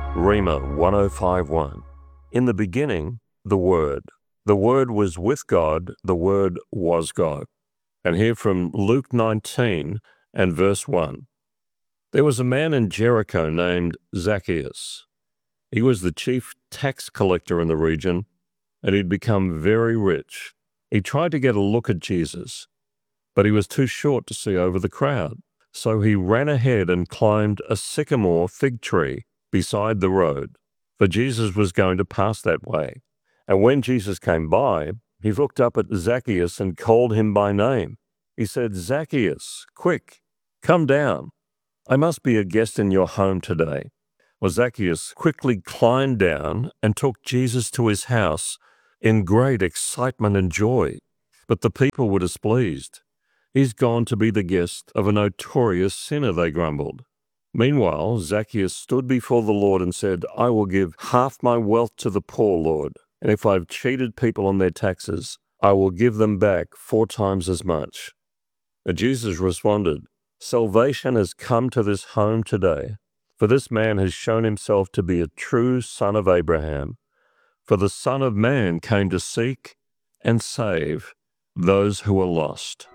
Rhema 1051. In the beginning, the Word. The Word was with God, the Word was God. And here from Luke 19 and verse 1. There was a man in Jericho named Zacchaeus. He was the chief tax collector in the region, and he'd become very rich. He tried to get a look at Jesus, but he was too short to see over the crowd. So he ran ahead and climbed a sycamore fig tree beside the road, for Jesus was going to pass that way. And when Jesus came by, he looked up at Zacchaeus and called him by name. He said, "Zacchaeus, quick, come down. I must be a guest in your home today." Well, Zacchaeus quickly climbed down and took Jesus to his house in great excitement and joy. But the people were displeased. "He's gone to be the guest of a notorious sinner," they grumbled. Meanwhile, Zacchaeus stood before the Lord and said, "I will give half my wealth to the poor, Lord, and if I've cheated people on their taxes, I will give them back 4 times as much." And Jesus responded, "Salvation has come to this home today, for this man has shown himself to be a true son of Abraham. For the Son of Man came to seek and save those who are lost."